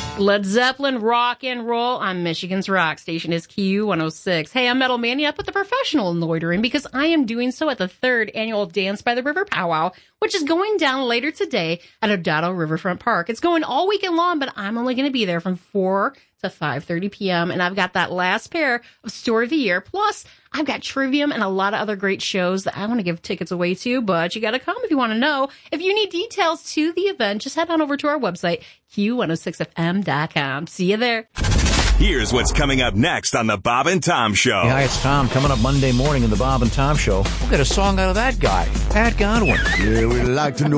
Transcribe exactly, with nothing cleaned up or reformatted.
Led Zeppelin, rock and roll on Michigan's rock station is Q one oh six. Hey, I'm Metal Mania. I put the professional in loitering because I am doing so at the third annual Dance by the River Powwow, which is going down later today at Odado Riverfront Park. It's going all weekend long, but I'm only going to be there from four to five thirty p.m. And I've got that last pair of Story of the Year. Plus, I've got Trivium and a lot of other great shows that I want to give tickets away to, but you got to come if you want to know. If you need details to the event, just head on over to our website, Q one oh six F M dot com. See you there. Here's what's coming up next on the Bob and Tom Show. Yeah, hi, it's Tom. Coming up Monday morning in the Bob and Tom Show. We'll get a song out of that guy, Pat Godwin. Yeah, we'd like to know